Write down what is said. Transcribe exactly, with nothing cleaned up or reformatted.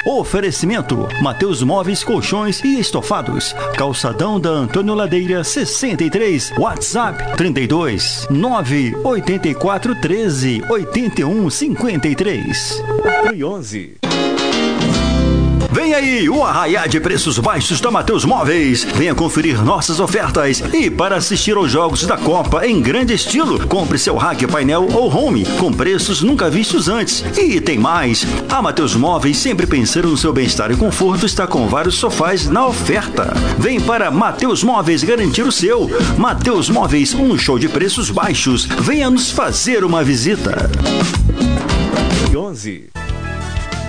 Oferecimento: Mateus Móveis, Colchões e Estofados. Calçadão da Antônio Ladeira sessenta e três. WhatsApp trinta e dois, nove oito quatro, treze, oitenta e um, cinquenta e três. e onze. Vem aí o arraiá de preços baixos da Mateus Móveis. Venha conferir nossas ofertas e para assistir aos jogos da Copa em grande estilo, compre seu rack, painel ou home com preços nunca vistos antes. E tem mais, a Mateus Móveis, sempre pensando no seu bem-estar e conforto, está com vários sofás na oferta. Vem para Mateus Móveis garantir o seu. Mateus Móveis, um show de preços baixos. Venha nos fazer uma visita. e onze.